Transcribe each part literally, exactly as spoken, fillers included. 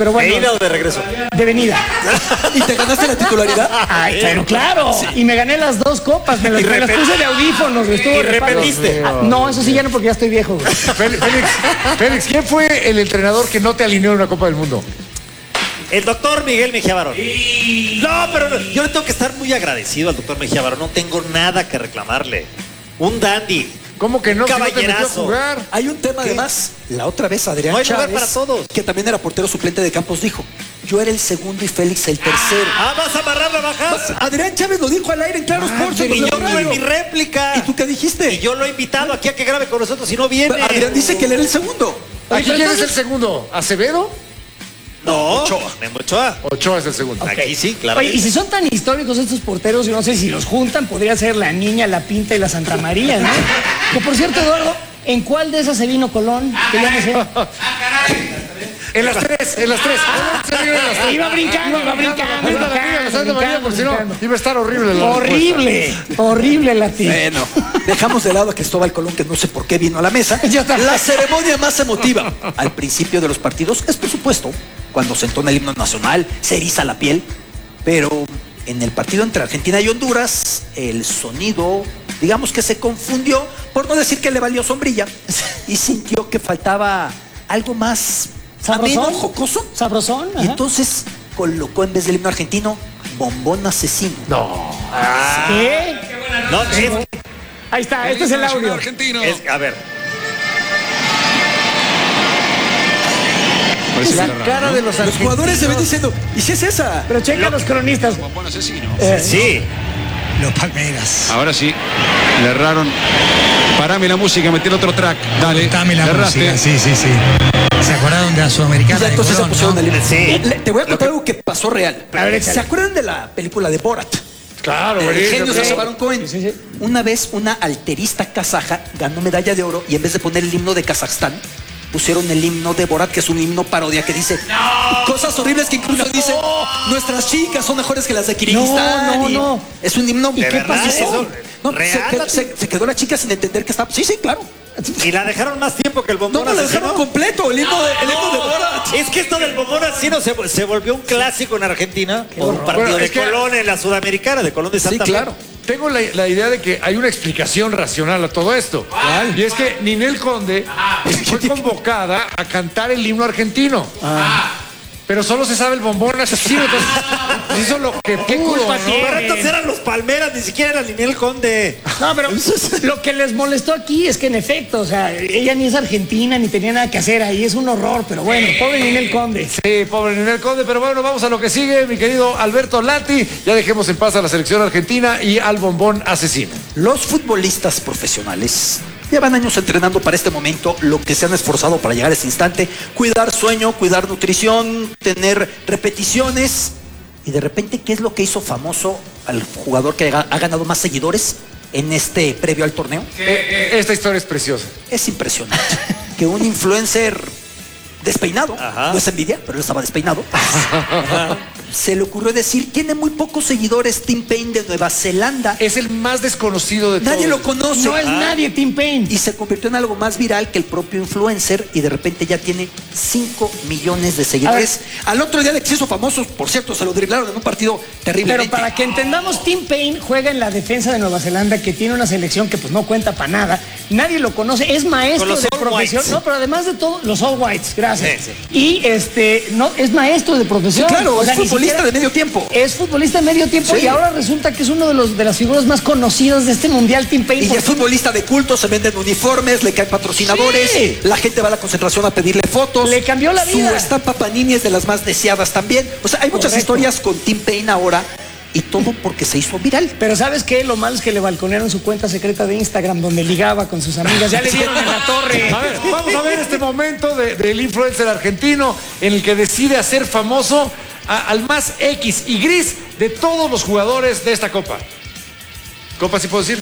pero bueno. ¿De ida o de regreso? De venida. ¿Y te ganaste la titularidad? Ay, pero claro. Sí. Y me gané las dos copas, me las, me las puse de audífonos. Estuvo ¿Y repetiste? Ah, no, eso sí ya no, porque ya estoy viejo. Félix, Félix, ¿quién fue el entrenador que no te alineó en una Copa del Mundo? El doctor Miguel Mejía Barón. No, pero yo le tengo que estar muy agradecido al doctor Mejía Barón. No tengo nada que reclamarle. Un dandy. ¿Cómo que no? Un caballerazo. Si no te metió a jugar. Hay un tema, ¿qué? Además, la otra vez Adrián no hay lugar Chávez, para todos, que también era portero suplente de Campos, dijo: yo era el segundo y Félix el tercero. Ah, vas a amarrar la bajada. Adrián Chávez lo dijo al aire en Claro Sports. Y yo tuve mi réplica. ¿Y tú qué dijiste? Y yo lo he invitado aquí a que grabe con nosotros y no viene. Adrián dice que él era el segundo. ¿Aquí quién es el segundo? ¿Acevedo? No, Ochoa. Memo Ochoa. Ochoa es el segundo. Okay. Aquí sí, claro. Oye, y si son tan históricos estos porteros, yo no sé si los juntan, podría ser la Niña, la Pinta y la Santa María, ¿no? Que por cierto, Eduardo, ¿en cuál de esas se vino Colón? Que ya no sé. En las tres, en las tres. Ah, iba brincando, iba brincando. Iba la Niña, la Santa María, por si no, iba a estar horrible la Horrible, horrible la tía. Bueno, dejamos de lado a Cristóbal Colón, que no sé por qué vino a la mesa. Ya está. La ceremonia más emotiva al principio de los partidos es, por supuesto, cuando se entona el himno nacional, se eriza la piel. Pero en el partido entre Argentina y Honduras, el sonido, digamos que se confundió, por no decir que le valió sombrilla, y sintió que faltaba algo más ameno, jocoso. Sabrosón. Y entonces colocó, en vez del himno argentino, Bombón Asesino. No. Ah. ¿Qué? No, es, ahí está, este es el audio. es, a ver. La cara de los Los jugadores se ven diciendo: ¿y si es esa? Pero checa los cronistas. Bombón Asesino. Eh, Sí. Los Palmeiras. Ahora sí, le erraron. Parame la música, metí el otro track. Dale, Dame la le erraste. música, sí, sí, sí. ¿Se acordaron de la Sudamericana? Ya, de entonces se Colón, pusieron no? el himno. Sí. Le- Te voy a contar algo que pasó real. A ver, ¿Se acuerdan de la película de Borat? Claro, El buenísimo. genio Sacha Baron Cohen. Sí, sí. Una vez una alterista kazaja ganó medalla de oro y en vez de poner el himno de Kazajstán, pusieron el himno de Borat, que es un himno parodia que dice cosas horribles, que incluso dice: nuestras chicas son mejores que las de Kirguistán. No, no, y no. Es un himno. ¿De verdad eso? No, se, ¿Real? quedó, se- se quedó la chica sin entender que estaba. Sí, sí, claro. Y la dejaron más tiempo que el No, bombón no, la asesino. dejaron completo, el himno de, el himno de Borat. Es que esto del bombón asesino se, se volvió un clásico en Argentina por un partido Bueno, de es que- Colón en la Sudamericana, de Colón de Sí, Santa Fe. claro. Tengo la, la idea de que hay una explicación racional a todo esto. Y es que Ninel Conde fue convocada a cantar el himno argentino. Pero solo se sabe el bombón asesino. Entonces hizo lo que ¿Qué pudo, culpa ¿no? tiene? Pero estos eran los Palmeras, ni siquiera era Ninel Conde. No, pero lo que les molestó aquí es que en efecto, o sea, ella ni es argentina ni tenía nada que hacer ahí, es un horror, pero bueno, pobre Ninel Conde. Sí, pobre Ninel Conde, pero bueno, vamos a lo que sigue, mi querido Alberto Lati. Ya dejemos en paz a la selección argentina y al bombón asesino. Los futbolistas profesionales llevan años entrenando para este momento, lo que se han esforzado para llegar a este instante: cuidar sueño, cuidar nutrición, tener repeticiones. Y de repente, ¿qué es lo que hizo famoso al jugador que ha ganado más seguidores en este previo al torneo? Eh, eh, esta historia es preciosa. Es impresionante que un influencer despeinado, Ajá. no es envidia, pero él estaba despeinado, se le ocurrió decir: tiene muy pocos seguidores Tim Payne de Nueva Zelanda. Es el más desconocido de todos. Nadie lo conoce. No es nadie Tim Payne. Y se convirtió en algo más viral que el propio influencer, y de repente ya tiene cinco millones de seguidores. Al otro día de que se hizo famoso, por cierto, se lo driblaron en un partido terriblemente. Pero para que entendamos, Tim Payne juega en la defensa de Nueva Zelanda, que tiene una selección que pues no cuenta para nada. Nadie lo conoce, es maestro Con los de All profesión. Whites. No, pero además de todo, los All Whites, gracias. Sí, Y este, no, es maestro de profesión. Sí, claro, O sea, es ni futbolista siquiera- de medio tiempo. Es futbolista de medio tiempo, Sí. y ahora resulta que es uno de los de las figuras más conocidas de este mundial, Tim Payne. Y ya porque- es futbolista de culto, se venden uniformes, le caen patrocinadores, Sí. la gente va a la concentración a pedirle fotos. Le cambió la vida. Su estampa Panini es de las más deseadas también. O sea, hay muchas Correcto. historias con Tim Payne ahora, y todo porque se hizo viral. Pero ¿sabes qué? Lo malo es que le balconearon su cuenta secreta de Instagram donde ligaba con sus amigas. Ya le dieron en la torre. A ver, vamos a ver este momento de- del influencer argentino en el que decide hacer famoso a- al más X y gris de todos los jugadores de esta copa. ¿Copa sí puedo decir?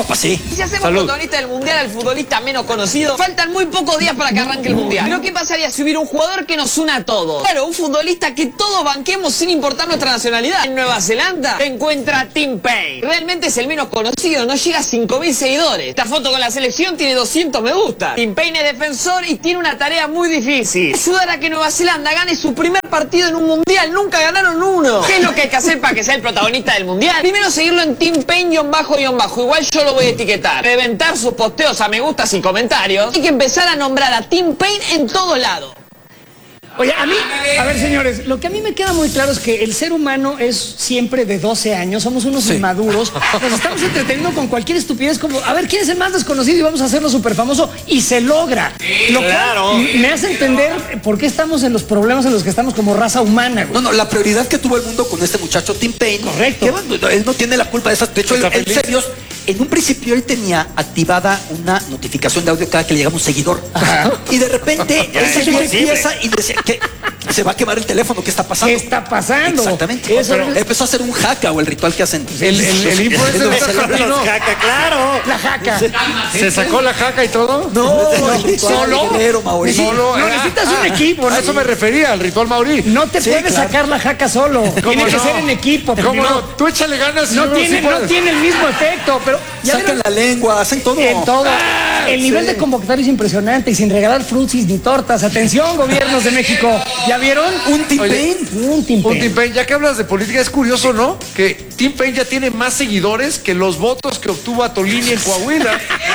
Copa, sí. Y si hacemos Salud. protagonista del mundial al futbolista menos conocido, faltan muy pocos días para que arranque el mundial. Pero ¿qué pasaría si hubiera un jugador que nos una a todos? Claro, un futbolista que todos banquemos sin importar nuestra nacionalidad. En Nueva Zelanda se encuentra Tim Payne. Realmente es el menos conocido, no llega a cinco mil seguidores. Esta foto con la selección tiene doscientos me gusta. Tim Payne es defensor y tiene una tarea muy difícil: ayudar a que Nueva Zelanda gane su primer partido en un mundial. Nunca ganaron uno. ¿Qué es lo que hay que hacer para que sea el protagonista del mundial? Primero seguirlo en Tim Payne-bajo-bajo. Igual yo lo voy a etiquetar. Reventar sus posteos a me gustas y comentarios. Hay que empezar a nombrar a Tim Payne en todos lados. Oye, a mí, a ver, señores, lo que a mí me queda muy claro es que el ser humano es siempre de doce años, somos unos Sí. inmaduros, nos estamos entreteniendo con cualquier estupidez como, a ver, ¿quién es el más desconocido? Y vamos a hacerlo súper famoso, y se logra. Lo cual claro. m- me hace entender por qué estamos en los problemas en los que estamos como raza humana, güey. No, no, la prioridad que tuvo el mundo con este muchacho Tim Payne. Correcto. Que, bueno, él no tiene la culpa de esas. De hecho, él, Está él feliz. serios, en un principio él tenía activada una notificación de audio cada que le llegaba un seguidor. Y de repente Ya, ese es seguidor imposible. empieza y decía que se va a quemar el teléfono. ¿Qué está pasando? ¿Qué está pasando? Exactamente. Eso Pero es- empezó a hacer un hacka o el ritual que hacen. El, el, el influencer Los- está Los argentino. caca, claro. La jaca. ¿Se sacó la jaca y todo? No, el ritual ¿Solo? de Guerrero, Mauri. Solo. No, Ah, necesitas un ah, equipo, ¿no? A eso me refería, al ritual Mauri. No te Sí, puedes claro. sacar la jaca solo, tiene que no? ser en equipo. ¿Cómo primero. no? Tú échale ganas. y No uno sí tiene, no puede. tiene el mismo efecto, pero ya Sacan vieron- la lengua, hacen todo. En todo. El nivel sí. de convocatorio es impresionante y sin regalar frutsis ni tortas. Atención, gobiernos de México. ¿Ya vieron? Un Tim Oye, Payne. Un Tim Un Payne. Tim Payne, ya que hablas de política, es curioso, ¿no? Que Tim Payne ya tiene más seguidores que los votos que obtuvo Atolini en Coahuila.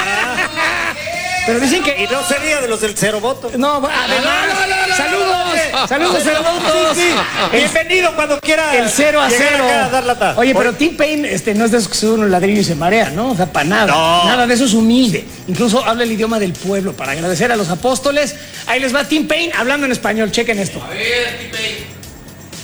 Pero dicen que. Y no sería de los del cero voto. No, además. Saludos. Saludos, cero votos. Sí, sí. Bienvenido cuando quiera. El cero a llegar cero. acá a dar lata. Oye, pero Tim Payne este, no es de esos que suben un ladrillo y se marea, ¿no? O sea, para nada. No. Nada de eso es humilde. Incluso habla el idioma del pueblo para agradecer a los apóstoles. Ahí les va Tim Payne hablando en español. Chequen esto. A ver, Tim Payne,